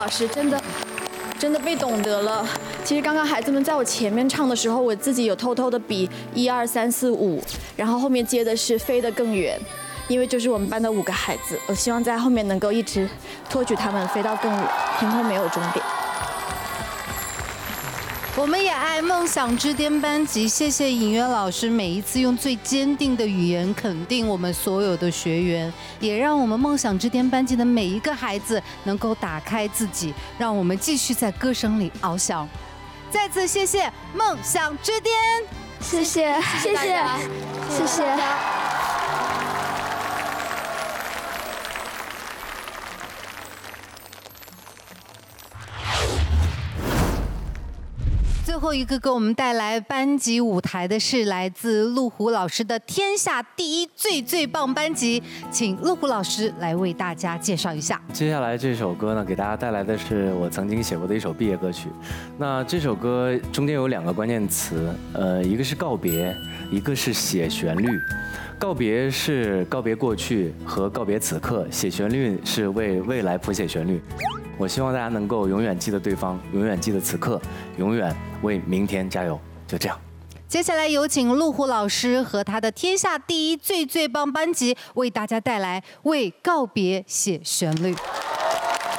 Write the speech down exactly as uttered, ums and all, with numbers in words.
老师真的真的被懂得了。其实刚刚孩子们在我前面唱的时候，我自己有偷偷的比一二三四五，然后后面接的是飞得更远，因为就是我们班的五个孩子，我希望在后面能够一直托举他们飞到更远，天空没有终点。 我们也爱梦想之巅班级，谢谢尹渊老师每一次用最坚定的语言肯定我们所有的学员，也让我们梦想之巅班级的每一个孩子能够打开自己，让我们继续在歌声里翱翔。再次谢谢梦想之巅， 谢谢谢谢谢谢。 最后一个给我们带来班级舞台的是来自陆虎老师的天下第一最最棒班级，请陆虎老师来为大家介绍一下。 接下来这首歌呢，给大家带来的是我曾经写过的一首毕业歌曲。那这首歌中间有两个关键词，呃，一个是告别，一个是写旋律。告别是告别过去和告别此刻，写旋律是为未来谱写旋律。我希望大家能够永远记得对方，永远记得此刻，永远为明天加油。就这样。 接下来有请陆虎老师和他的天下第一最最棒班级为大家带来《为告别写旋律》。